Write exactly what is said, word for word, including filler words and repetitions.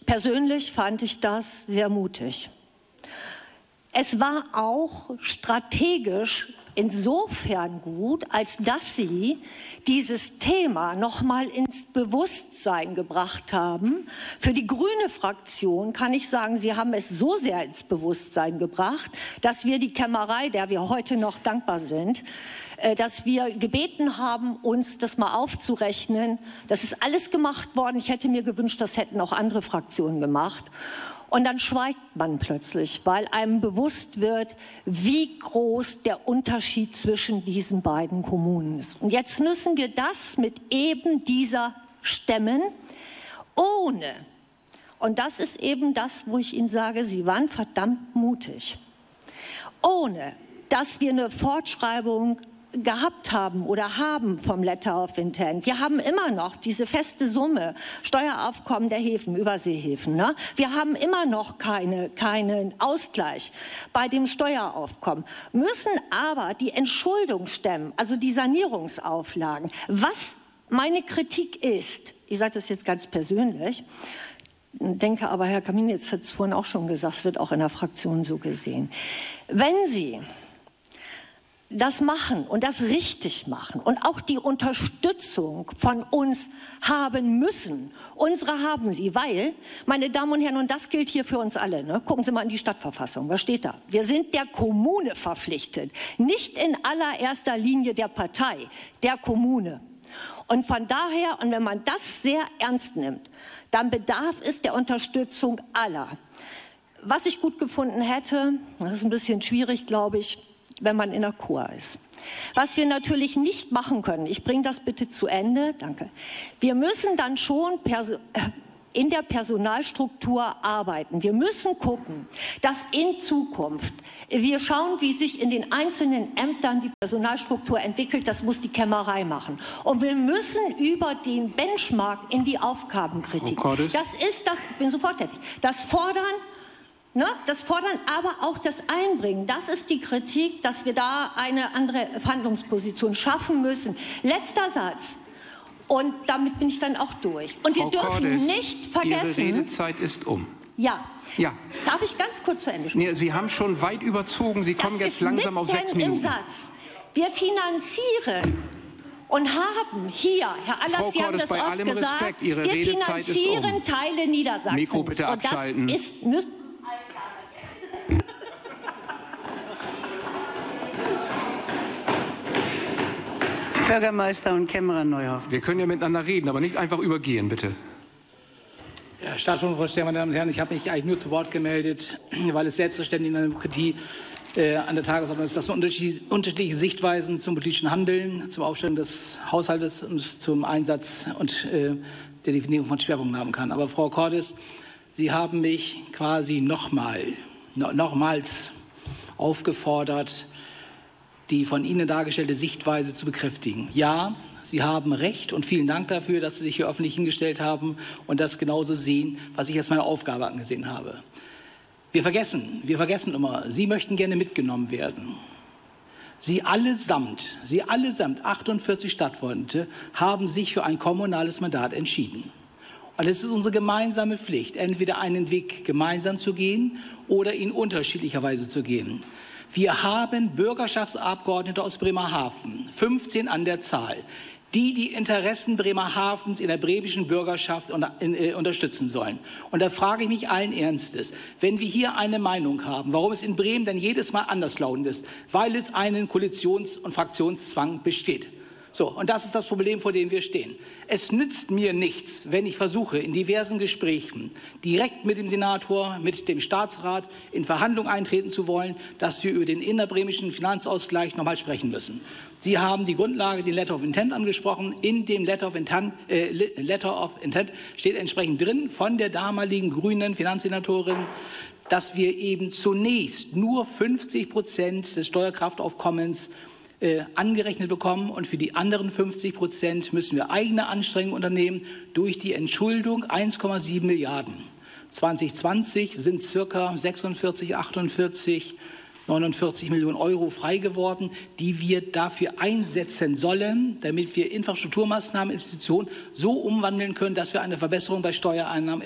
persönlich fand ich das sehr mutig. Es war auch strategisch insofern gut, als dass Sie dieses Thema noch mal ins Bewusstsein gebracht haben. Für die grüne Fraktion kann ich sagen, Sie haben es so sehr ins Bewusstsein gebracht, dass wir die Kämmerei, der wir heute noch dankbar sind, dass wir gebeten haben, uns das mal aufzurechnen. Das ist alles gemacht worden. Ich hätte mir gewünscht, das hätten auch andere Fraktionen gemacht. Und dann schweigt man plötzlich, weil einem bewusst wird, wie groß der Unterschied zwischen diesen beiden Kommunen ist. Und jetzt müssen wir das mit eben dieser stemmen, ohne, und das ist eben das, wo ich Ihnen sage, Sie waren verdammt mutig, ohne dass wir eine Fortschreibung gehabt haben oder haben vom Letter of Intent. Wir haben immer noch diese feste Summe, Steueraufkommen der Häfen, Überseehäfen. Ne? Wir haben immer noch keine, keinen Ausgleich bei dem Steueraufkommen, müssen aber die Entschuldung stemmen, also die Sanierungsauflagen. Was meine Kritik ist, ich sage das jetzt ganz persönlich, denke aber, Herr Kaminitz hat es vorhin auch schon gesagt, es wird auch in der Fraktion so gesehen. Wenn Sie das machen und das richtig machen und auch die Unterstützung von uns haben müssen. Unsere haben Sie, weil, meine Damen und Herren, und das gilt hier für uns alle, ne? Gucken Sie mal in die Stadtverfassung, was steht da? Wir sind der Kommune verpflichtet, nicht in allererster Linie der Partei, der Kommune. Und von daher, und wenn man das sehr ernst nimmt, dann bedarf es der Unterstützung aller. Was ich gut gefunden hätte, das ist ein bisschen schwierig, glaube ich, wenn man in der Chor ist. Was wir natürlich nicht machen können, ich bringe das bitte zu Ende, danke. Wir müssen dann schon in der Personalstruktur arbeiten. Wir müssen gucken, dass in Zukunft wir schauen, wie sich in den einzelnen Ämtern die Personalstruktur entwickelt. Das muss die Kämmerei machen. Und wir müssen über den Benchmark in die Aufgabenkritik. Das ist das, ich bin sofort fertig, das Fordern, Ne, das Fordern, aber auch das Einbringen. Das ist die Kritik, dass wir da eine andere Verhandlungsposition schaffen müssen. Letzter Satz. Und damit bin ich dann auch durch. Und Frau wir dürfen Cordes, nicht vergessen... Ihre Redezeit ist um. Ja. Ja. Darf ich ganz kurz zu Ende sprechen? Nee, Sie haben schon weit überzogen. Sie kommen das jetzt langsam auf sechs Im Minuten. Satz. Wir finanzieren und haben hier, Herr Allers, Sie haben das bei oft allem gesagt, Respekt, Ihre wir Redezeit finanzieren ist um. Teile Niedersachsens. Mikro bitte abschalten. Und das ist, müsst, Bürgermeister und Kämmerer Neuhoff. Wir können ja miteinander reden, aber nicht einfach übergehen, bitte. Herr Staatsvorsitzender, meine Damen und Herren, ich habe mich eigentlich nur zu Wort gemeldet, weil es selbstverständlich in der Demokratie äh, an der Tagesordnung ist, dass man unterschiedliche Sichtweisen zum politischen Handeln, zum Aufstellen des Haushaltes und zum Einsatz und äh, der Definierung von Schwerpunkten haben kann. Aber Frau Cordes, Sie haben mich quasi nochmal, no, nochmals aufgefordert, die von Ihnen dargestellte Sichtweise zu bekräftigen. Ja, Sie haben recht und vielen Dank dafür, dass Sie sich hier öffentlich hingestellt haben und das genauso sehen, was ich als meine Aufgabe angesehen habe. Wir vergessen, wir vergessen immer, Sie möchten gerne mitgenommen werden. Sie allesamt, Sie allesamt, achtundvierzig Stadtverordnete, haben sich für ein kommunales Mandat entschieden. Und es ist unsere gemeinsame Pflicht, entweder einen Weg gemeinsam zu gehen oder ihn unterschiedlicherweise zu gehen. Wir haben Bürgerschaftsabgeordnete aus Bremerhaven, fünfzehn an der Zahl, die die Interessen Bremerhavens in der bremischen Bürgerschaft unterstützen sollen. Und da frage ich mich allen Ernstes, wenn wir hier eine Meinung haben, warum es in Bremen denn jedes Mal anderslautend ist, weil es einen Koalitions- und Fraktionszwang besteht. So, und das ist das Problem, vor dem wir stehen. Es nützt mir nichts, wenn ich versuche, in diversen Gesprächen direkt mit dem Senator, mit dem Staatsrat in Verhandlungen eintreten zu wollen, dass wir über den innerbremischen Finanzausgleich noch mal sprechen müssen. Sie haben die Grundlage, den Letter of Intent angesprochen. In dem Letter of Intent, äh, Letter of Intent steht entsprechend drin von der damaligen grünen Finanzsenatorin, dass wir eben zunächst nur fünfzig Prozent des Steuerkraftaufkommens Äh, angerechnet bekommen und für die anderen fünfzig Prozent müssen wir eigene Anstrengungen unternehmen durch die Entschuldung eins Komma sieben Milliarden. zwanzig zwanzig sind circa sechsundvierzig, achtundvierzig, neunundvierzig Millionen Euro frei geworden, die wir dafür einsetzen sollen, damit wir Infrastrukturmaßnahmen, Investitionen so umwandeln können, dass wir eine Verbesserung bei Steuereinnahmen